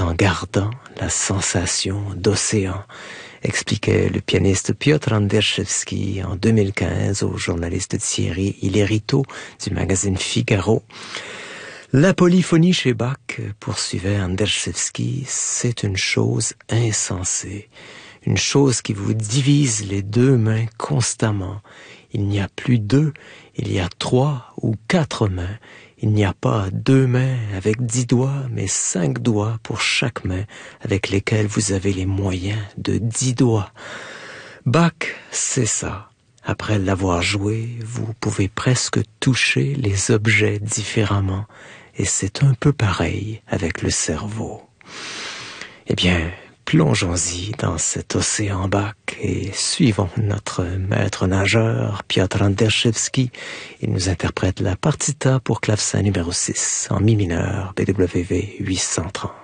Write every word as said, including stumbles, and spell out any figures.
en gardant la sensation d'océan, expliquait le pianiste Piotr Anderszewski en deux mille quinze au journaliste Thierry Ilerito du magazine Figaro. La polyphonie chez Bach, poursuivait Anderszewski, c'est une chose insensée, une chose qui vous divise les deux mains constamment. Il n'y a plus deux, il y a trois ou quatre mains. Il n'y a pas deux mains avec dix doigts, mais cinq doigts pour chaque main, avec lesquels vous avez les moyens de dix doigts. Bach, c'est ça. Après l'avoir joué, vous pouvez presque toucher les objets différemment, et c'est un peu pareil avec le cerveau. Eh bien, plongeons-y dans cet océan Bach et suivons notre maître nageur, Piotr Anderszewski. Il nous interprète la partita pour clavecin numéro six en mi mineur, B W V huit cent trente.